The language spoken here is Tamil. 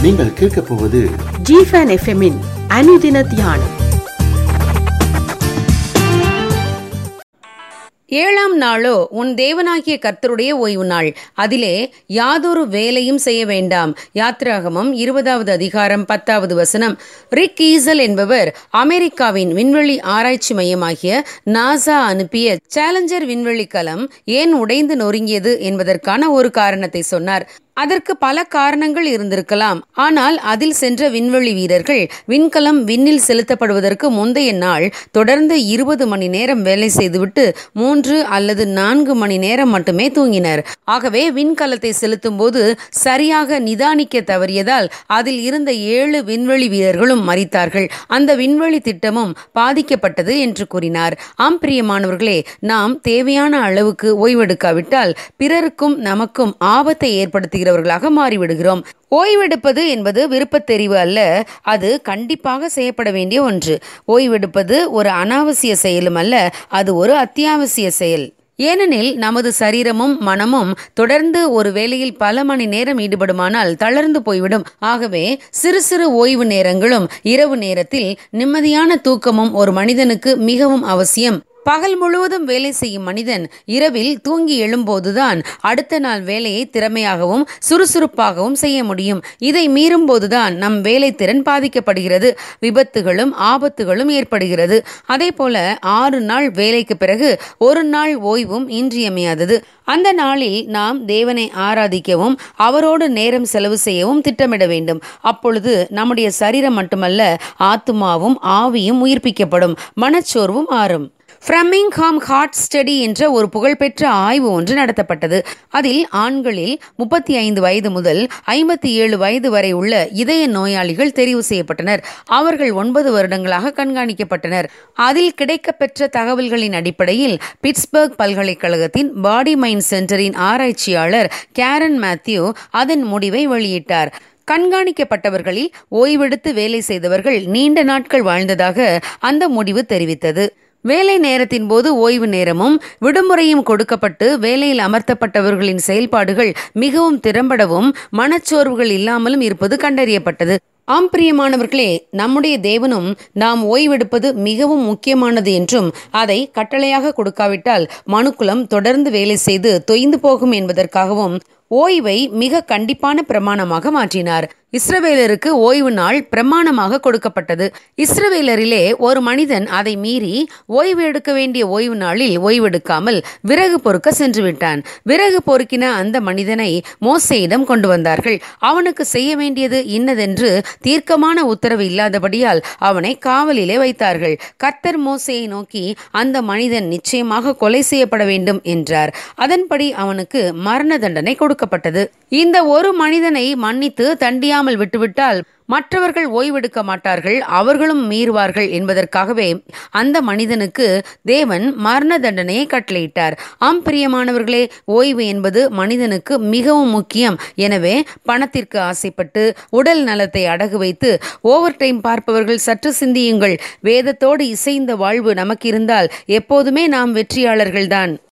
நீங்கள் கேட்கப் போவது ஜிஃபன் எஃப்எம்மின் அனுதின தியானம். 7ஆம் நாளோ உன் தேவனாகிய கர்த்தருடைய ஓய்வு நாள், அதிலே யாதொரு வேலையும் செய்ய வேண்டாம். யாத்திராகமம் 20வது அதிகாரம் 10வது வசனம். ரிக் ஈசல் என்பவர் அமெரிக்காவின் விண்வெளி ஆராய்ச்சி மையமாகிய நாசா அனுப்பிய சேலஞ்சர் விண்வெளி கலம் ஏன் உடைந்து நொறுங்கியது என்பதற்கான ஒரு காரணத்தை சொன்னார். அதற்கு பல காரணங்கள் இருந்திருக்கலாம். ஆனால் அதில் சென்ற விண்வெளி வீரர்கள் விண்கலம் விண்ணில் செலுத்தப்படுவதற்கு முந்தைய நாள் தொடர்ந்து 20 மணி நேரம் வேலை செய்துவிட்டு 3 அல்லது 4 மணி நேரம் மட்டுமே தூங்கினர். ஆகவே விண்கலத்தை செலுத்தும் போது சரியாக நிதானிக்க தவறியதால் அதில் இருந்த 7 விண்வெளி வீரர்களும் மரித்தார்கள். அந்த விண்வெளி திட்டமும் பாதிக்கப்பட்டது என்று கூறினார். பிரியமானவர்களே, நாம் தேவையான அளவுக்கு ஓய்வெடுக்காவிட்டால் பிறருக்கும் நமக்கும் ஆபத்தை ஏற்படுத்துகிறவர்களாக மாறிவிடுகிறோம். ஓய்வெடுப்பது என்பது விருப்பத் தெரிவு அல்ல, அது கண்டிப்பாக செய்யப்பட வேண்டிய ஒன்று. ஓய்வெடுப்பது ஒரு அனாவசிய செயலும் அல்ல, அது ஒரு அத்தியாவசிய செயல். ஏனெனில் நமது சரீரமும் மனமும் தொடர்ந்து ஒரு வேளையில் பல மணி நேரம் ஈடுபடுமானால் தளர்ந்து போய்விடும். ஆகவே சிறு சிறு ஓய்வு நேரங்களும் இரவு நேரத்தில் நிம்மதியான தூக்கமும் ஒரு மனிதனுக்கு மிகவும் அவசியம். பகல் முழுவதும் வேலை செய்யும் மனிதன் இரவில் தூங்கி எழும்போதுதான் அடுத்த நாள் வேலையை திறமையாகவும் சுறுசுறுப்பாகவும் செய்ய முடியும். இதை மீறும் போதுதான் நம் வேலை திறன் பாதிக்கப்படுகிறது, விபத்துகளும் ஆபத்துகளும் ஏற்படுகிறது. அதே போல 6 நாள் வேலைக்கு பிறகு ஒரு நாள் ஓய்வும் இன்றியமையாதது. அந்த நாளில் நாம் தேவனை ஆராதிக்கவும் அவரோடு நேரம் செலவு செய்யவும் திட்டமிட வேண்டும். அப்பொழுது நம்முடைய சரீரம் மட்டுமல்ல, ஆத்துமாவும் ஆவியும் உயிர்ப்பிக்கப்படும், மனச்சோர்வும் ஆறும். ஃப்ரமிங்ஹாம் ஹார்ட் ஸ்டடி என்ற ஒரு புகழ்பெற்ற ஆய்வு ஒன்று நடத்தப்பட்டது. அதில் ஆண்களில் 35 வயது முதல் 57 வயது வரை உள்ள இதய நோயாளிகள் தெரிவு செய்யப்பட்டனர். அவர்கள் 9 வருடங்களாக கண்காணிக்கப்பட்டனர். அதில் கிடைக்கப்பெற்ற தகவல்களின் அடிப்படையில் பிட்ஸ்பர்க் பல்கலைக்கழகத்தின் பாடி மைண்ட் சென்டரின் ஆராய்ச்சியாளர் கேரன் மேத்யூ அதன் முடிவை வெளியிட்டார். கண்காணிக்கப்பட்டவர்களில் ஓய்வெடுத்து வேலை செய்தவர்கள் நீண்ட நாட்கள் வாழ்ந்ததாக அந்த முடிவு தெரிவித்தது. வேலை நேரத்தின் போது ஓய்வு நேரமும் விடுமுறையும் கொடுக்கப்பட்டு வேலையில் அமர்த்தப்பட்டவர்களின் செயல்பாடுகள் மிகவும் திறம்படவும் மனச்சோர்வுகள் இல்லாமலும் இருப்பது கண்டறியப்பட்டது. பிரியமானவர்களே, நம்முடைய தேவனும் நாம் ஓய்வெடுப்பது மிகவும் முக்கியமானது என்றும் அதை கட்டளையாக கொடுக்காவிட்டால் மனுக்குலம் தொடர்ந்து வேலை செய்து தொய்ந்து போகும் என்பதற்காகவும் ஓய்வை மிக கண்டிப்பான பிரமாணமாக மாற்றினார். இஸ்ரவேலருக்கு ஓய்வு நாள் பிரமாணமாக கொடுக்கப்பட்டது. இஸ்ரவேலரிலே ஒரு மனிதன் அதை மீறி ஓய்வு எடுக்க வேண்டிய ஓய்வு நாளில் ஓய்வெடுக்காமல் விறகு பொறுக்க சென்று விட்டான். விறகு பொறுக்கின அந்த மனிதனை மோசேயிடம் கொண்டு வந்தார்கள். அவனுக்கு செய்ய வேண்டியது இன்னதென்று தீர்க்கமான உத்தரவு இல்லாதபடியால் அவனை காவலிலே வைத்தார்கள். கர்த்தர் மோசேயை நோக்கி, அந்த மனிதன் நிச்சயமாக கொலை செய்யப்பட வேண்டும் என்றார். அதன்படி அவனுக்கு மரண தண்டனை கொடுக்கப்பட்டது. இந்த ஒரு மனிதனை மன்னித்து தண்டியாமல் விட்டுவிட்டால் மற்றவர்கள் ஓய்வெடுக்க மாட்டார்கள், அவர்களும் மீறுவார்கள் என்பதற்காகவே அந்த மனிதனுக்கு தேவன் மரண தண்டனையை கட்டளையிட்டார். பிரியமானவர்களே, ஓய்வு என்பது மனிதனுக்கு மிகவும் முக்கியம். எனவே பணத்திற்கு ஆசைப்பட்டு உடல் நலத்தை அடகு வைத்து ஓவர் டைம் பார்ப்பவர்கள் சற்று சிந்தியுங்கள். வேதத்தோடு இசைந்த வாழ்வு நமக்கு இருந்தால் எப்போதுமே நாம் வெற்றியாளர்கள்தான்.